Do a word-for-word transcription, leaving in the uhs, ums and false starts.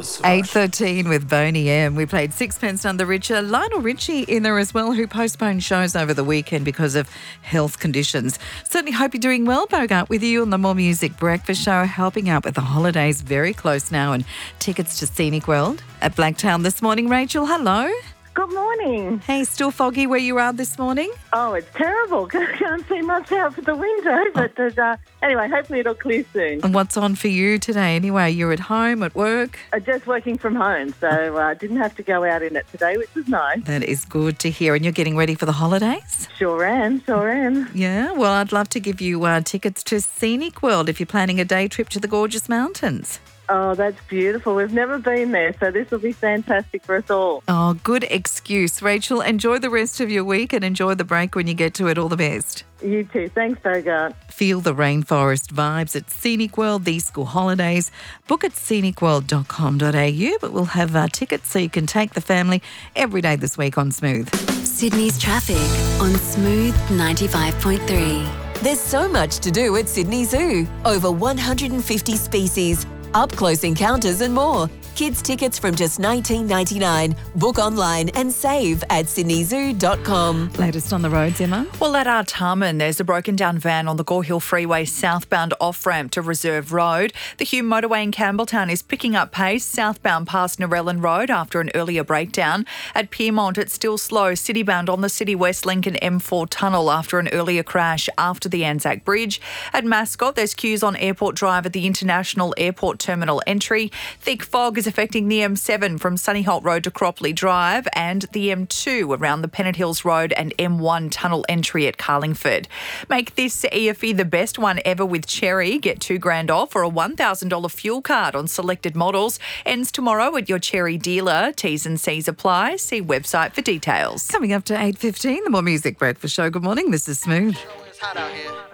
Buzz. eight thirteen with Boney M. We played Sixpence None the Richer. Lionel Richie in there as well, who postponed shows over the weekend because of health conditions. Certainly hope you're doing well. Bogart with you on the More Music Breakfast Show, helping out with the holidays very close now and tickets to Scenic World at Blacktown this morning. Rachel, hello. Good morning. Hey, still foggy where you are this morning? Oh, it's terrible. Can't see much out for the window. But there's, uh, anyway, hopefully it'll clear soon. And what's on for you today anyway? You're at home, at work? Uh, just working from home, so uh, didn't have to go out in it today, which was nice. That is good to hear. And you're getting ready for the holidays? Sure am, sure am. Yeah, well, I'd love to give you uh, tickets to Scenic World if you're planning a day trip to the gorgeous mountains. Oh, that's beautiful. We've never been there, so this will be fantastic for us all. Oh, good excuse. Rachel, enjoy the rest of your week and enjoy the break when you get to it. All the best. You too. Thanks, Bogart. Feel the rainforest vibes at Scenic World these school holidays. Book at scenic world dot com dot a u, but we'll have uh, tickets so you can take the family every day this week on Smooth. Sydney's traffic on Smooth ninety-five point three. There's so much to do at Sydney Zoo. Over one hundred fifty species, up-close encounters and more. Kids tickets from just nineteen ninety-nine. Book online and save at sydney zoo dot com. Latest on the roads, Emma? Well, at Artarmon, there's a broken down van on the Gore Hill Freeway southbound off-ramp to Reserve Road. The Hume motorway in Campbelltown is picking up pace southbound past Narellan Road after an earlier breakdown. At Pyrmont, it's still slow citybound on the City West Lincoln M four tunnel after an earlier crash after the Anzac Bridge. At Mascot, there's queues on Airport Drive at the International Airport Terminal entry. Thick fog is affecting the M seven from Sunnyholt Road to Cropley Drive and the M two around the Pennant Hills Road and M one tunnel entry at Carlingford. Make this E F E the best one ever with Cherry. Get two grand off or a one thousand dollars fuel card on selected models. Ends tomorrow at your Cherry dealer. T's and C's apply. See website for details. Coming up to eight fifteen, the More Music Breakfast Show. Good morning, this is Smooth. It's hot out here.